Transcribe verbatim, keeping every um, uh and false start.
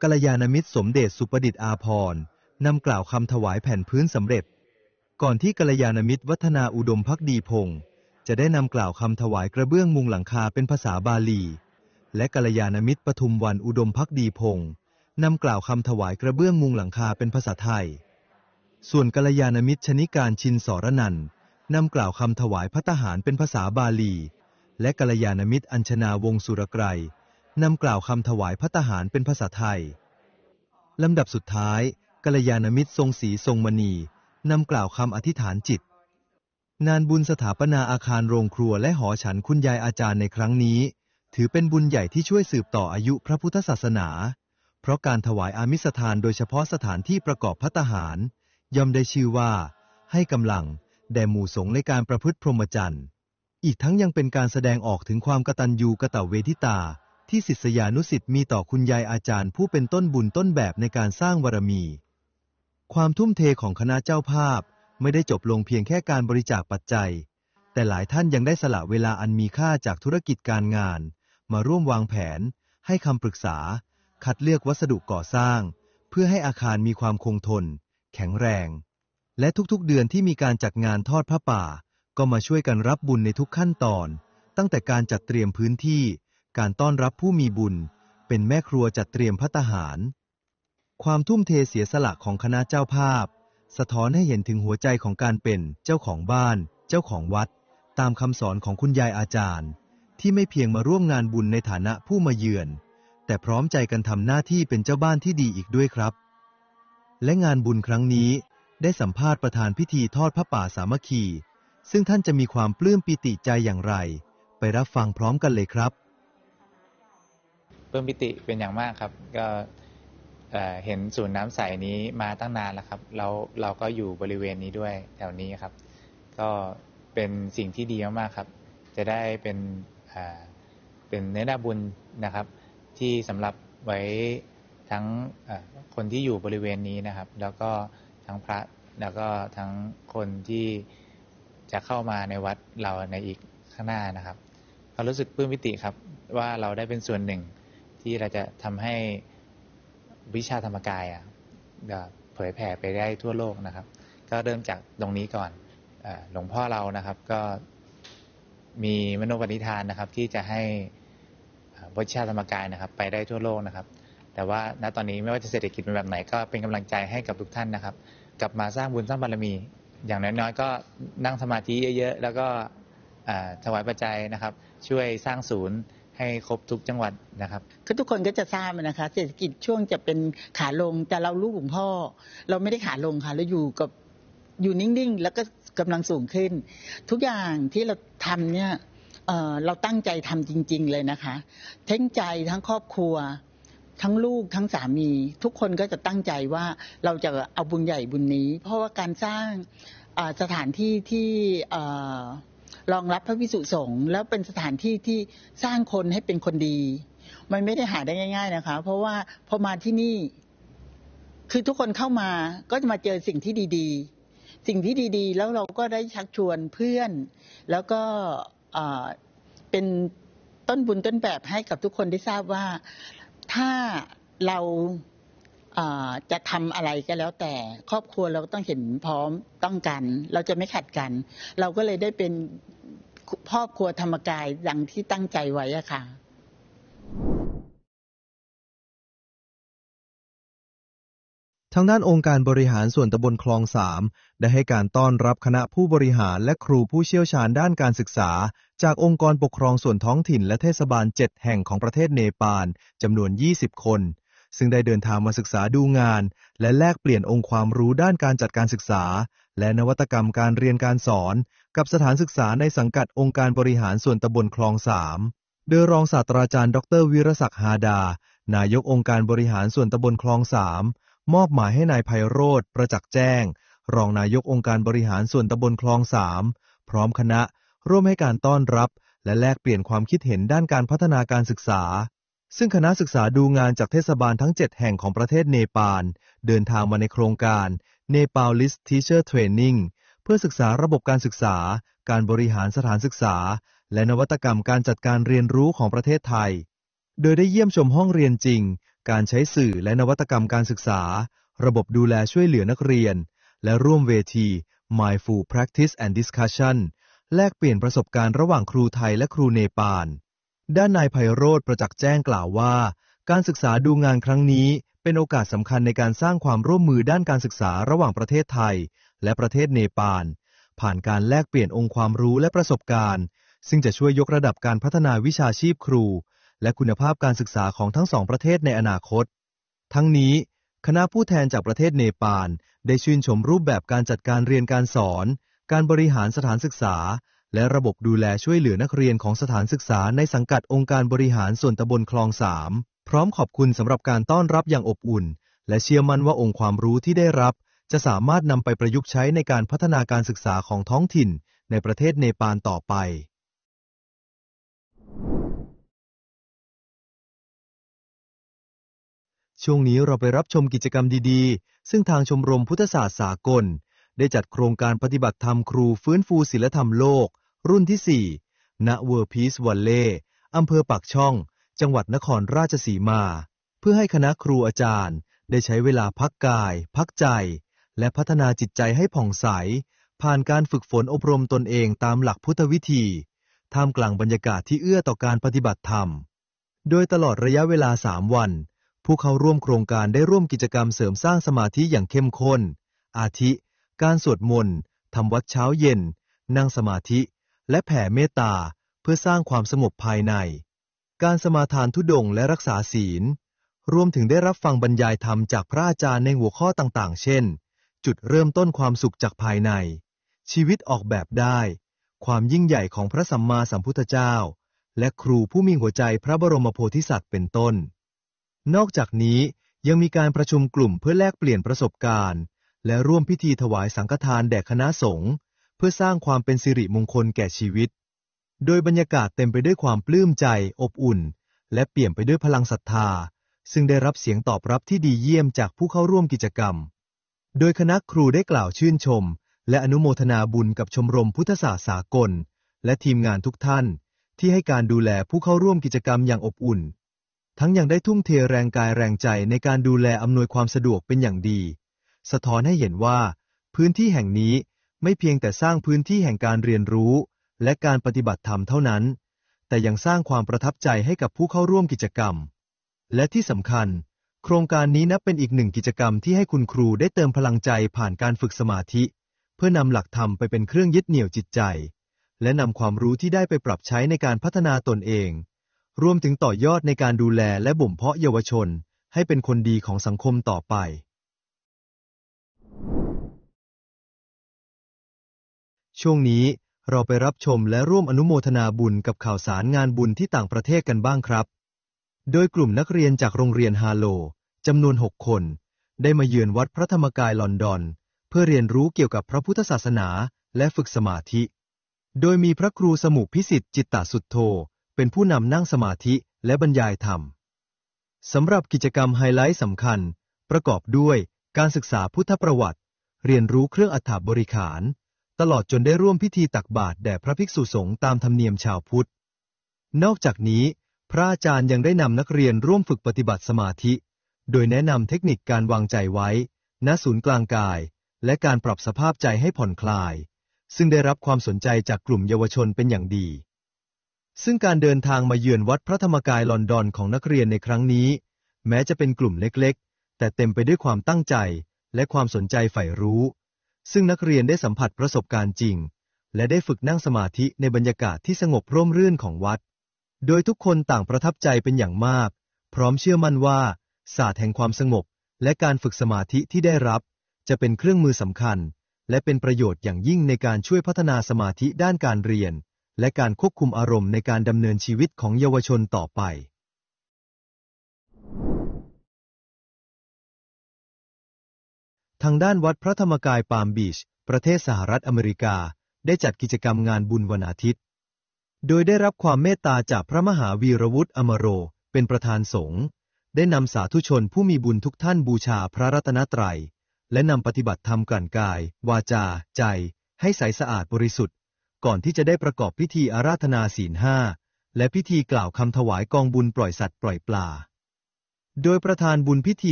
กัลยาณมิตรสมเด็จสุประดิษฐ์อาภรณ์นำกล่าวคำถวายแผ่นพื้นสำเร็จก่อนที่กัลยาณมิตรวัฒนาอุดมภักดีพงศ์จะได้นำกล่าวคำถวายกระเบื้องมุงหลังคาเป็นภาษาบาลีและกัลยาณมิตรปทุมวรรณอุดมภักดีพงศ์นำกล่าวคำถวายกระเบื้องมุงหลังคาเป็นภาษาไทยส่วนกัลยาณมิตรชนิการชินสรนันท์นำกล่าวคำถวายภัตตาหารเป็นภาษาบาลีและกัลยาณมิตรอัญชนาวงศ์สุรไกรนำกล่าวคำถวายภัตตาหารเป็นภาษาไทยลำดับสุดท้ายกัลยาณมิตรทรงศรีทรงมณีนำกล่าวคำอธิษฐานจิตงานบุญสถาปนาอาคารโรงครัวและหอฉันคุณยายอาจารย์ในครั้งนี้ถือเป็นบุญใหญ่ที่ช่วยสืบต่ออายุพระพุทธศาสนาเพราะการถวายอามิสทานโดยเฉพาะสถานที่ประกอบภัตตาหารย่อมได้ชื่อว่าให้กำลังแด่หมู่สงฆ์ในการประพฤติพรหมจรรย์อีกทั้งยังเป็นการแสดงออกถึงความกตัญญูกตเวทิตาที่ศิษยานุศิษย์มีต่อคุณยายอาจารย์ผู้เป็นต้นบุญต้นแบบในการสร้างบารมีความทุ่มเทของคณะเจ้าภาพไม่ได้จบลงเพียงแค่การบริจาคปัจจัยแต่หลายท่านยังได้สละเวลาอันมีค่าจากธุรกิจการงานมาร่วมวางแผนให้คำปรึกษาคัดเลือกวัสดุก่อสร้างเพื่อให้อาคารมีความคงทนแข็งแรงและทุกๆเดือนที่มีการจัดงานทอดผ้าป่าก็มาช่วยกันรับบุญในทุกขั้นตอนตั้งแต่การจัดเตรียมพื้นที่การต้อนรับผู้มีบุญเป็นแม่ครัวจัดเตรียมภัตตาหารความทุ่มเทเสียสละของคณะเจ้าภาพสะท้อนให้เห็นถึงหัวใจของการเป็นเจ้าของบ้านเจ้าของวัดตามคำสอนของคุณยายอาจารย์ที่ไม่เพียงมาร่วมงานบุญในฐานะผู้มาเยือนแต่พร้อมใจกันทำหน้าที่เป็นเจ้าบ้านที่ดีอีกด้วยครับและงานบุญครั้งนี้ได้สัมภาษณ์ประธานพิธีทอดผ้าป่าสามัคคีซึ่งท่านจะมีความปลื้มปิติใจอย่างไรไปรับฟังพร้อมกันเลยครับปลื้มปิติเป็นอย่างมากครับก็เอ่อเห็นศูนย์น้ำใสนี้มาตั้งนานแล้วครับเราเราก็อยู่บริเวณนี้ด้วยแถวนี้ครับก็เป็นสิ่งที่ดีมากๆครับจะได้เป็นอ่าเป็นเนื้อนาบุญนะครับที่สำหรับไว้ทั้งคนที่อยู่บริเวณนี้นะครับแล้วก็ทั้งพระแล้วก็ทั้งคนที่จะเข้ามาในวัดเราในอีกข้างหน้านะครับก็รู้สึกปลื้มปิติครับว่าเราได้เป็นส่วนหนึ่งที่เราจะทำให้วิชาธรรมกายอ่ะเผยแผ่ไปได้ทั่วโลกนะครับก็เริ่มจากตรงนี้ก่อนหลวงพ่อเรานะครับก็มีมโนปณิธานนะครับที่จะให้วิชาธรรมกายนะครับไปได้ทั่วโลกนะครับแต่ว่าณตอนนี้ไม่ว่าจะเศรษฐกิจเป็นแบบไหนก็เป็นกำลังใจให้กับทุกท่านนะครับกลับมาสร้างบุญสร้างบารมีอย่างน้อยๆก็นั่งสมาธิเยอะๆแล้วก็ถวายปัจจัยนะครับช่วยสร้างศูนย์ให้ครบทุกจังหวัดนะครับคือทุกคนก็จะทราบนะคะเศรษฐกิจช่วงจะเป็นขาลงแต่เราลูกหลวงพ่อเราไม่ได้ขาลงค่ะเราอยู่กับอยู่นิ่งๆแล้วก็กำลังสูงขึ้นทุกอย่างที่เราทำเนี่ย เอ่อ เราตั้งใจทำจริงๆเลยนะคะทั้งใจทั้งครอบครัวทั้งลูกทั้งสามีทุกคนก็จะตั้งใจว่าเราจะเอาบุญใหญ่บุญนี้เพราะว่าการสร้างสถานที่ที่รองรับพระภิกษุสงฆ์แล้วเป็นสถานที่ที่สร้างคนให้เป็นคนดีมันไม่ได้หาได้ง่ายๆนะคะเพราะว่าพอมาที่นี่คือทุกคนเข้ามาก็จะมาเจอสิ่งที่ดีๆสิ่งที่ดีๆแล้วเราก็ได้ชักชวนเพื่อนแล้วก็เป็นต้นบุญต้นแบบให้กับทุกคนได้ทราบว่าถ้าเราจะทำอะไรก็แล้วแต่ครอบครัวเราต้องเห็นพร้อมต้องกันเราจะไม่ขัดกันเราก็เลยได้เป็นครอบครัวธรรมกายดังที่ตั้งใจไว้อะค่ะทางด้านองค์การบริหารส่วนตำบลคลองสามได้ให้การต้อนรับคณะผู้บริหารและครูผู้เชี่ยวชาญด้านการศึกษาจากองค์กรปกครองส่วนท้องถิ่นและเทศบาลเจ็ดแห่งของประเทศเนปาลจำนวนยี่สิบคนซึ่งได้เดินทางมาศึกษาดูงานและแลกเปลี่ยนองค์ความรู้ด้านการจัดการศึกษาและนวัตกรรมการเรียนการสอนกับสถานศึกษาในสังกัดองค์การบริหารส่วนตำบลคลองสามโดยรองศาสตราจารย์ดรวิรศักดิ์ฮาดานายกองค์การบริหารส่วนตำบลคลองสามมอบหมายให้นายไพโรจน์ประจักษ์แจ้งรองนายกองค์การบริหารส่วนตำบลคลองสามพร้อมคณะร่วมให้การต้อนรับและแลกเปลี่ยนความคิดเห็นด้านการพัฒนาการศึกษาซึ่งคณะศึกษาดูงานจากเทศบาลทั้งเจ็ดแห่งของประเทศเนปาลเดินทางมาในโครงการ Nepalese Teacher Training เพื่อศึกษาระบบการศึกษาการบริหารสถานศึกษาและนวัตกรรมการจัดการเรียนรู้ของประเทศไทยโดยได้เยี่ยมชมห้องเรียนจริงการใช้สื่อและนวัตกรรมการศึกษาระบบดูแลช่วยเหลือนักเรียนและร่วมเวที Mindful Practice and Discussion แลกเปลี่ยนประสบการณ์ระหว่างครูไทยและครูเนปาลด้านนายไพโรจน์ประจักษ์แจ้งกล่าวว่าการศึกษาดูงานครั้งนี้เป็นโอกาสสำคัญในการสร้างความร่วมมือด้านการศึกษาระหว่างประเทศไทยและประเทศเนปาลผ่านการแลกเปลี่ยนองค์ความรู้และประสบการณ์ซึ่งจะช่วยยกระดับการพัฒนาวิชาชีพครูและคุณภาพการศึกษาของทั้งสองประเทศในอนาคตทั้งนี้คณะผู้แทนจากประเทศเนปาลได้ชื่นชมรูปแบบการจัดการเรียนการสอนการบริหารสถานศึกษาและระบบดูแลช่วยเหลือนักเรียนของสถานศึกษาในสังกัดองค์การบริหารส่วนตำบลคลองสามพร้อมขอบคุณสำหรับการต้อนรับอย่างอบอุ่นและเชื่อมั่นว่าองค์ความรู้ที่ได้รับจะสามารถนำไปประยุกต์ใช้ในการพัฒนาการศึกษาของท้องถิ่นในประเทศเนปาลต่อไปช่วงนี้เราไปรับชมกิจกรรมดีๆซึ่งทางชมรมพุทธศาสตร์สากลได้จัดโครงการปฏิบัติธรรมครูฟื้นฟูศีลธรรมโลกรุ่นที่สี่ณเวอร์พีซวัลเล่อำเภอปากช่องจังหวัดนครราชสีมาเพื่อให้คณะครูอาจารย์ได้ใช้เวลาพักกายพักใจและพัฒนาจิตใจให้ผ่องใสผ่านการฝึกฝนอบรมตนเองตามหลักพุทธวิธีท่ามกลางบรรยากาศที่เอื้อต่อการปฏิบัติธรรมโดยตลอดระยะเวลาสามวันผู้เข้าร่วมโครงการได้ร่วมกิจกรรมเสริมสร้างสมาธิอย่างเข้มข้นอาทิการสวดมนต์ทำวัดเช้าเย็นนั่งสมาธิและแผ่เมตตาเพื่อสร้างความสงบภายในการสมาทานธุดงค์และรักษาศีลรวมถึงได้รับฟังบรรยายธรรมจากพระอาจารย์ในหัวข้อต่างๆเช่นจุดเริ่มต้นความสุขจากภายในชีวิตออกแบบได้ความยิ่งใหญ่ของพระสัมมาสัมพุทธเจ้าและครูผู้มีหัวใจพระบรมโพธิสัตว์เป็นต้นนอกจากนี้ยังมีการประชุมกลุ่มเพื่อแลกเปลี่ยนประสบการณ์และร่วมพิธีถวายสังฆทานแด่คณะสงฆ์เพื่อสร้างความเป็นสิริมงคลแก่ชีวิตโดยบรรยากาศเต็มไปด้วยความปลื้มใจอบอุ่นและเปี่ยมไปด้วยพลังศรัทธาซึ่งได้รับเสียงตอบรับที่ดีเยี่ยมจากผู้เข้าร่วมกิจกรรมโดยคณะครูได้กล่าวชื่นชมและอนุโมทนาบุญกับชมรมพุทธศาสตร์สากลและทีมงานทุกท่านที่ให้การดูแลผู้เข้าร่วมกิจกรรมอย่างอบอุ่นทั้งยังได้ทุ่มเทแรงกายแรงใจในการดูแลอำนวยความสะดวกเป็นอย่างดีสะท้อนให้เห็นว่าพื้นที่แห่งนี้ไม่เพียงแต่สร้างพื้นที่แห่งการเรียนรู้และการปฏิบัติธรรมเท่านั้นแต่ยังสร้างความประทับใจให้กับผู้เข้าร่วมกิจกรรมและที่สำคัญโครงการนี้นับเป็นอีกหนึ่งกิจกรรมที่ให้คุณครูได้เติมพลังใจผ่านการฝึกสมาธิเพื่อนำหลักธรรมไปเป็นเครื่องยึดเหนี่ยวจิตใจและนำความรู้ที่ได้ไปปรับใช้ในการพัฒนาตนเองรวมถึงต่อยอดในการดูแลและบ่มเพาะเยาวชนให้เป็นคนดีของสังคมต่อไปช่วงนี้เราไปรับชมและร่วมอนุโมทนาบุญกับข่าวสารงานบุญที่ต่างประเทศกันบ้างครับโดยกลุ่มนักเรียนจากโรงเรียนฮาโลจำนวนหกคนได้มาเยือนวัดพระธรรมกายลอนดอนเพื่อเรียนรู้เกี่ยวกับพระพุทธศาสนาและฝึกสมาธิโดยมีพระครูสมุพิสิทธิ์จิตตสุทโธเป็นผู้นำนั่งสมาธิและบรรยายธรรมสำหรับกิจกรรมไฮไลท์สำคัญประกอบด้วยการศึกษาพุทธประวัติเรียนรู้เครื่องอัฐบริขารตลอดจนได้ร่วมพิธีตักบาตรแด่พระภิกษุสงฆ์ตามธรรมเนียมชาวพุทธนอกจากนี้พระอาจารย์ยังได้นำนักเรียนร่วมฝึกปฏิบัติสมาธิโดยแนะนำเทคนิคการวางใจไว้ณศูนย์กลางกายและการปรับสภาพใจให้ผ่อนคลายซึ่งได้รับความสนใจจากกลุ่มเยาวชนเป็นอย่างดีซึ่งการเดินทางมาเยือนวัดพระธรรมกายลอนดอนของนักเรียนในครั้งนี้แม้จะเป็นกลุ่มเล็กๆแต่เต็มไปด้วยความตั้งใจและความสนใจใฝ่รู้ซึ่งนักเรียนได้สัมผัสประสบการณ์จริงและได้ฝึกนั่งสมาธิในบรรยากาศที่สงบร่มรื่นของวัดโดยทุกคนต่างประทับใจเป็นอย่างมากพร้อมเชื่อมั่นว่าศาสตร์แห่งความสงบและการฝึกสมาธิที่ได้รับจะเป็นเครื่องมือสำคัญและเป็นประโยชน์อย่างยิ่งในการช่วยพัฒนาสมาธิด้านการเรียนและการควบคุมอารมณ์ในการดำเนินชีวิตของเยาวชนต่อไปทางด้านวัดพระธรรมกายปาล์มบีชประเทศสหรัฐอเมริกาได้จัดกิจกรรมงานบุญวันอาทิตย์โดยได้รับความเมตตาจากพระมหาวีรวุฒิอมโรเป็นประธานสงฆ์ได้นำสาธุชนผู้มีบุญทุกท่านบูชาพระรัตนตรัยและนำปฏิบัติธรรมกลั่นกายวาจาใจให้ใสสะอาดบริสุทธิ์ก่อนที่จะได้ประกอบพิธีอาราธนาศีลห้าและพิธีกล่าวคำถวายกองบุญปล่อยสัตว์ปล่อยปลาโดยประธานบุญพิธี